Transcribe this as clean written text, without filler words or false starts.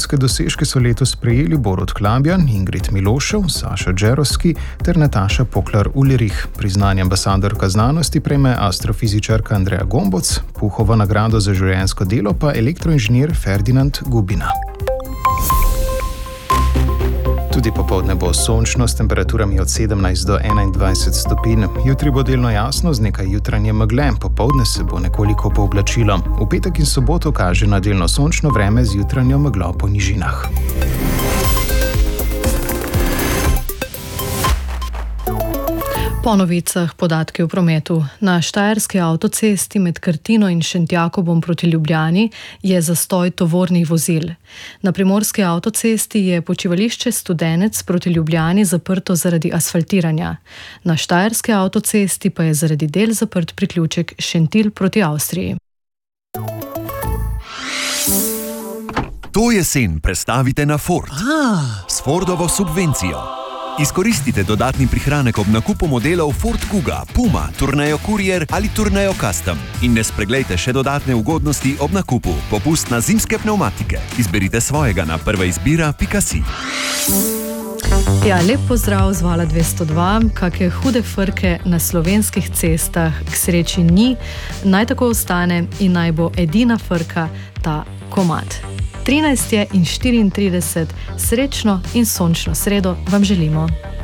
Športske dosežke so letos prejeli Borut Klabjan, Ingrid Milošev, Saša Džerovski ter Nataša Poklar-Ulrich. Priznanje ambasadorka znanosti prejme astrofizičarka Andreja Gomboc, Puhovo nagrado za življenjsko delo pa elektroinženir Ferdinand Gubina. Tudi popoldne bo sončno s temperaturami od 17 do 21 stopinj. Jutri bo delno jasno z nekaj jutranje megle, popoldne se bo nekoliko pooblačilo. V petek in soboto kaže na delno sončno vreme z jutranjo meglo po nižinah. Po novicah podatki v prometu. Na štajerski avtocesti med Krtino in Šentjakobom proti Ljubljani je zastoj tovornih vozil. Na primorski avtocesti je počivališče Studenec proti Ljubljani zaprto zaradi asfaltiranja. Na štajerski avtocesti pa je zaradi del zaprt priključek Šentilj proti Avstriji. To jesen prestavite na Ford. S Fordovo subvencijo. Izkoristite dodatni prihranek ob nakupu modelov Ford Kuga, Puma, Tourneo Courier ali Tourneo Custom. In ne spreglejte še dodatne ugodnosti ob nakupu. Popust na zimske pnevmatike. Izberite svojega na prvaizbira.si. Ja, lep pozdrav z Vala 202. Kakšne hude frke na slovenskih cestah k sreči ni. Naj tako ostane in naj bo edina frka ta komad. 13 je in 34, srečno in sončno sredo vam želimo.